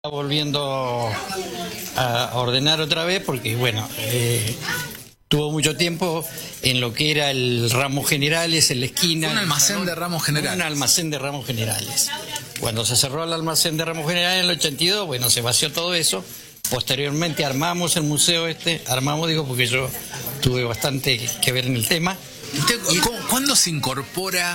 Volviendo a ordenar otra vez porque, bueno, tuvo mucho tiempo en lo que era el Ramos Generales, en la esquina. Un almacén de Ramos Generales. Un almacén de Ramos Generales. Cuando se cerró el almacén de Ramos Generales en el 82, bueno, se vació todo eso. Posteriormente armamos el museo digo, porque yo tuve bastante que ver en el tema. ¿Cuándo se incorpora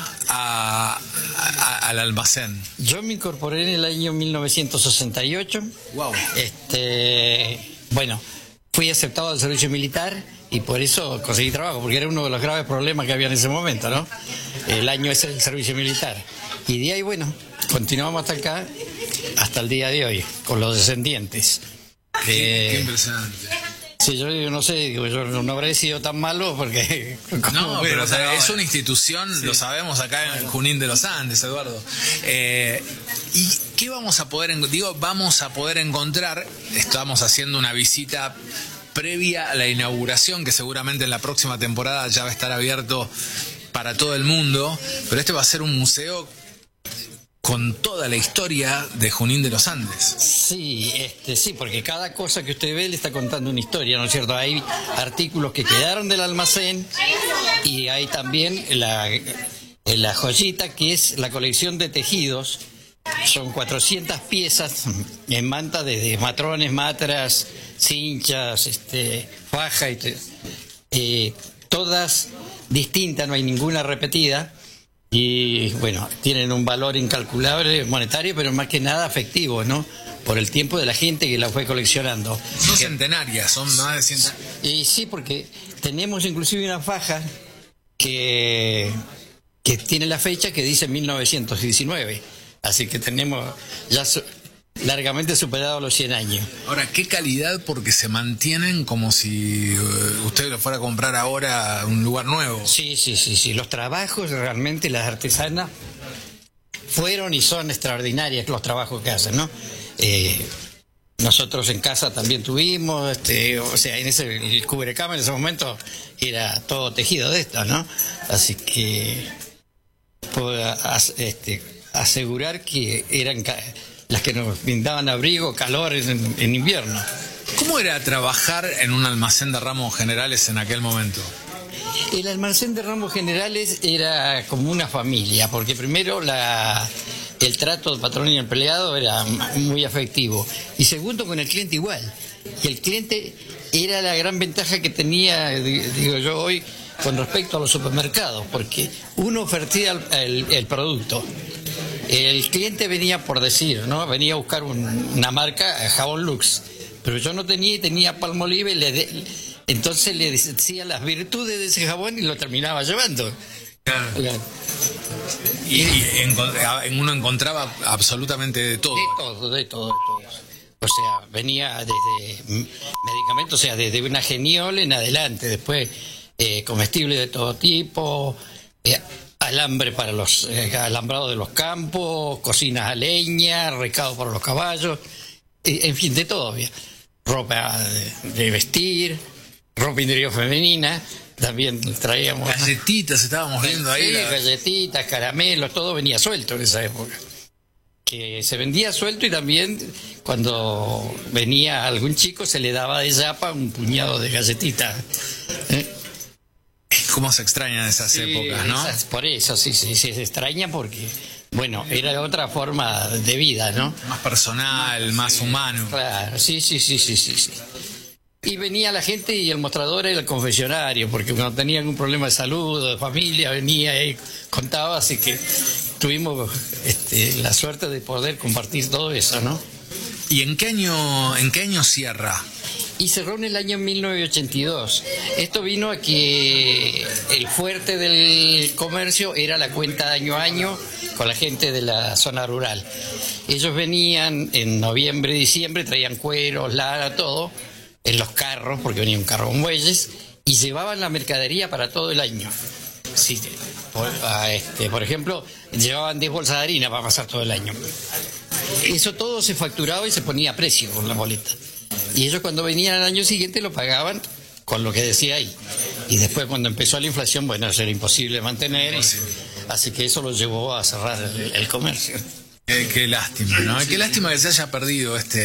al almacén? Yo me incorporé en el año 1968. Wow. Bueno, fui aceptado al servicio militar y por eso conseguí trabajo, porque era uno de los graves problemas que había en ese momento, ¿no? El año ese del servicio militar. Y de ahí, bueno, continuamos hasta acá, hasta el día de hoy, con los descendientes. Qué impresionante. Sí, yo no sé, digo, yo no habré sido tan malo porque... No, pero o sea, es una institución, sí. Lo sabemos acá en Junín de los Andes, Eduardo. ¿Y qué vamos a poder encontrar? Estamos haciendo una visita previa a la inauguración, que seguramente en la próxima temporada ya va a estar abierto para todo el mundo, pero este va a ser un museo con toda la historia de Junín de los Andes. Sí, sí, porque cada cosa que usted ve le está contando una historia, ¿no es cierto? Hay artículos que quedaron del almacén y hay también la joyita que es la colección de tejidos. Son 400 piezas en manta desde matrones, matras, cinchas, faja, todas distintas, no hay ninguna repetida. Y bueno, tienen un valor incalculable monetario, pero más que nada afectivo, ¿no? Por el tiempo de la gente que la fue coleccionando. Son centenarias, son más de 100. Y sí, porque tenemos inclusive una faja que tiene la fecha que dice 1919. Así que tenemos ya largamente superado los 100 años. Ahora, ¿qué calidad? Porque se mantienen como si usted lo fuera a comprar ahora a un lugar nuevo. Sí. Los trabajos, realmente las artesanas fueron y son extraordinarias los trabajos que hacen, ¿no? Nosotros en casa también tuvimos, o sea, el cubrecama en ese momento era todo tejido de esto, ¿no? Así que puedo asegurar que eran las que nos brindaban abrigo, calor en invierno. ¿Cómo era trabajar en un almacén de Ramos Generales en aquel momento? El almacén de Ramos Generales era como una familia, porque primero el trato de patrón y empleado era muy afectivo, y segundo con el cliente igual. Y el cliente era la gran ventaja que tenía, digo yo hoy, con respecto a los supermercados, porque uno ofertía el producto. El cliente venía por decir, ¿no? Venía a buscar una marca, jabón Lux, pero yo no tenía Palmolive, entonces le decía las virtudes de ese jabón y lo terminaba llevando. Claro. Y uno encontraba absolutamente de todo. De todo. O sea, venía desde medicamentos, o sea, desde una geniol en adelante, después comestibles de todo tipo, alambre para los alambrados de los campos, cocinas a leña, recado para los caballos, en fin, de todo había. Ropa de vestir, ropa interior femenina, también traíamos. Galletitas estábamos viendo ahí. Sí, galletitas, caramelos, todo venía suelto en esa época. Que se vendía suelto, y también cuando venía algún chico se le daba de yapa un puñado de galletitas. ¿Cómo se extrañan esas épocas, no? Por eso, sí, se extraña porque, bueno, era otra forma de vida, ¿no? Más personal, más humano. Claro, sí. Y venía la gente y el mostrador era el confesionario, porque cuando tenía algún problema de salud o de familia venía y contaba, así que tuvimos la suerte de poder compartir todo eso, ¿no? ¿Y en qué año cierra? Y cerró en el año 1982. Esto vino a que el fuerte del comercio era la cuenta de año a año con la gente de la zona rural. Ellos venían en noviembre, diciembre, traían cueros, lana, todo, en los carros, porque venía un carro con bueyes, y llevaban la mercadería para todo el año. Sí, por ejemplo, llevaban 10 bolsas de harina para pasar todo el año. Eso todo se facturaba y se ponía a precio con la boleta. Y ellos cuando venían al año siguiente lo pagaban con lo que decía ahí. Y después cuando empezó la inflación, bueno, eso era imposible mantener. Así que eso lo llevó a cerrar el comercio. Qué lástima, ¿no? Sí, Qué lástima que se haya perdido